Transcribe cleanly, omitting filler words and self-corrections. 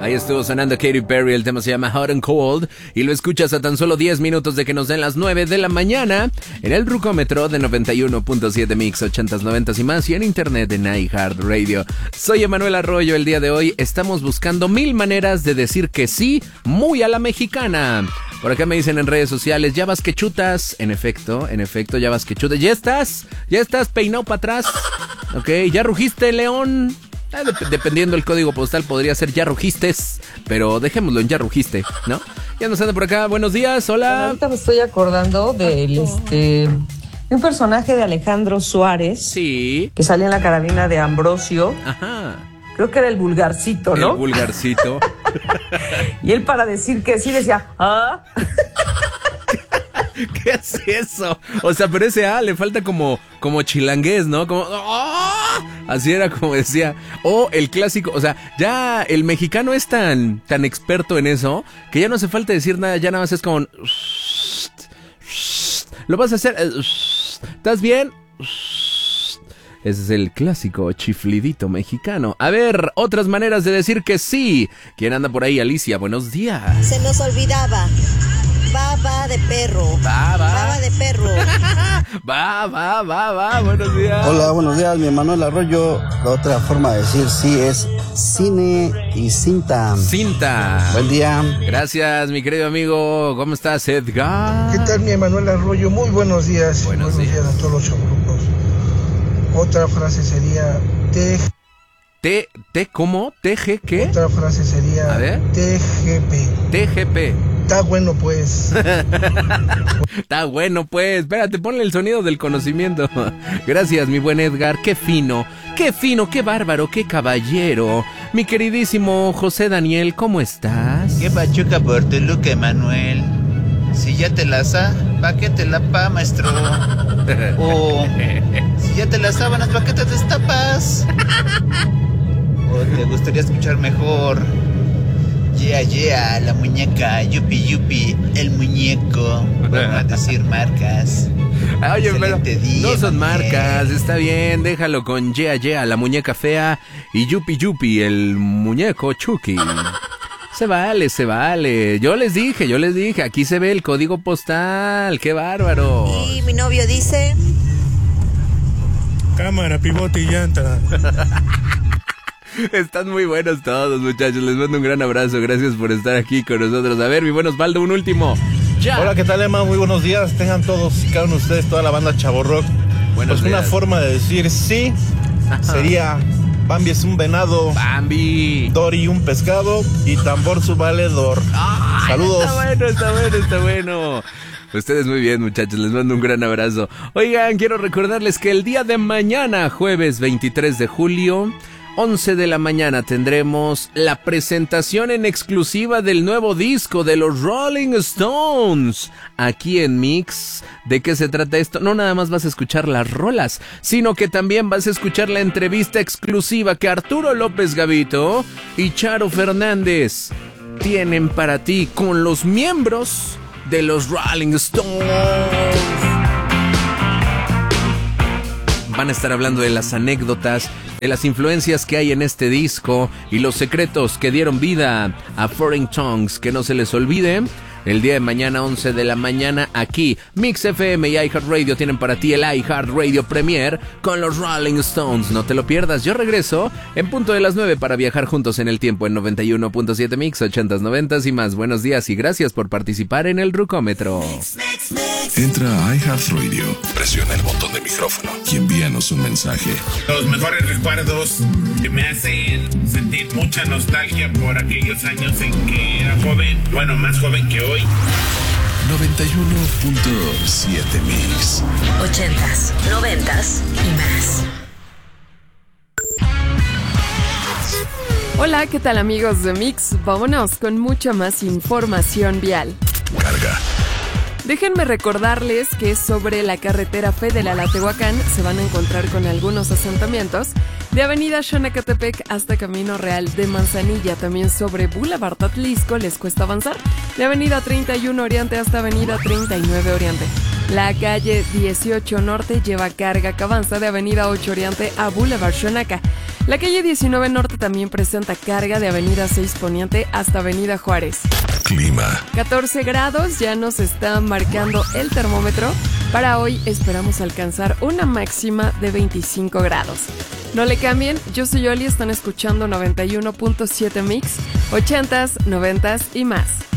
Ahí estuvo sonando Katy Perry, el tema se llama Hot and Cold y lo escuchas a tan solo 10 minutos de que nos den las 9 de la mañana en el Rucómetro de 91.7 Mix, 80s, 90s y más y en internet en iHeartRadio. Soy Emanuel Arroyo, el día de hoy estamos buscando 1000 maneras de decir que sí, muy a la mexicana. Por acá me dicen en redes sociales, ya vas que chutas. En efecto, ya vas que chutas. ¿Ya estás peinado para atrás? Ok, ¿ya rugiste, León? Dependiendo del código postal podría ser ya rugistes, pero dejémoslo en ya rugiste, ¿no? Ya nos anda por acá, buenos días, hola. Bueno, ahorita me estoy acordando de un personaje de Alejandro Suárez. Sí. Que salía en la carabina de Ambrosio. Ajá. Creo que era el vulgarcito, ¿no? El vulgarcito. Y él para decir que sí decía, ¿ah? ¿Qué es eso? O sea, pero ese le falta como chilangués, ¿no? Como ¡oh! Así era como decía. O el clásico, o sea, ya el mexicano es tan experto en eso que ya no hace falta decir nada, ya nada más es como lo vas a hacer. ¿Estás bien? Ese es el clásico chiflidito mexicano. A ver, otras maneras de decir que sí. ¿Quién anda por ahí? Alicia, buenos días. Se nos olvidaba. Baba de perro. Baba de perro. Va, buenos días. Hola, buenos días, mi Emanuel Arroyo. La otra forma de decir sí es cine y cinta. Cinta. Buen día. Gracias, mi querido amigo. ¿Cómo estás, Edgar? ¿Qué tal, mi Emanuel Arroyo? Muy buenos días. Buenos días a todos los chavorrucos. Otra frase sería ¿cómo? ¿TG qué? Otra frase sería, a ver, TGP. Está bueno, pues. Está bueno, pues. Espérate, ponle el sonido del conocimiento. Gracias, mi buen Edgar. Qué fino, qué bárbaro, qué caballero. Mi queridísimo José Daniel, ¿cómo estás? Qué pachuca por tu look, Emanuel. Si ya te la ¿pa' qué te la maestro? O si ya te la sábanas, ¿pa' qué te destapas? ¿O te gustaría escuchar mejor? Yeah, la muñeca, yupi, el muñeco. Vamos a decir marcas. Oye, pero día, no son marcas, está bien, déjalo con yeah, la muñeca fea y yupi, el muñeco Chucky. Se vale. Yo les dije, aquí se ve el código postal, qué bárbaro. Y mi novio dice... Cámara, pivote y llanta. Están muy buenos todos, muchachos. Les mando un gran abrazo. Gracias por estar aquí con nosotros. A ver, mi buen Osvaldo, un último. Ya. Hola, ¿qué tal, Emma? Muy buenos días. Tengan todos y cada uno de ustedes, toda la banda Chavorrock. Pues una forma de decir sí sería: Bambi es un venado, Bambi, Dory un pescado y tambor su valedor. Saludos. Está bueno. Ustedes muy bien, muchachos, les mando un gran abrazo. Oigan, quiero recordarles que el día de mañana, jueves 23 de julio, 11 de la mañana, tendremos la presentación en exclusiva del nuevo disco de los Rolling Stones aquí en Mix. ¿De qué se trata esto? No nada más vas a escuchar las rolas, sino que también vas a escuchar la entrevista exclusiva que Arturo López Gavito y Charo Fernández tienen para ti con los miembros de los Rolling Stones. Van a estar hablando de las anécdotas, de las influencias que hay en este disco y los secretos que dieron vida a Foreign Tongues. Que no se les olvide, el día de mañana, 11 de la mañana, aquí, Mix FM y iHeartRadio tienen para ti el iHeartRadio Premier con los Rolling Stones. No te lo pierdas. Yo regreso en punto de las 9 para viajar juntos en el tiempo en 91.7 Mix, 80s, 90s y más. Buenos días y gracias por participar en el Rucómetro. Entra a iHeartRadio, presiona el botón de micrófono y envíanos un mensaje. Los mejores recuerdos que me hacen sentir mucha nostalgia por aquellos años en que era joven, bueno, más joven que hoy. 91.7 Mix. 80s, 90s y más. Hola, ¿qué tal, amigos de Mix? Vámonos con mucha más información vial. Carga. Déjenme recordarles que sobre la carretera Federal a Tehuacán se van a encontrar con algunos asentamientos de Avenida Xonacatepec hasta Camino Real de Manzanilla. También sobre Boulevard Atlisco les cuesta avanzar, de Avenida 31 Oriente hasta Avenida 39 Oriente. La calle 18 Norte lleva carga que avanza de Avenida 8 Oriente a Boulevard Xonaca. La calle 19 Norte también presenta carga de Avenida 6 Poniente hasta Avenida Juárez. Clima. 14 grados ya nos está marcando el termómetro. Para hoy esperamos alcanzar una máxima de 25 grados. No le cambien, yo soy Oli, están escuchando 91.7 Mix, 80s, 90s y más.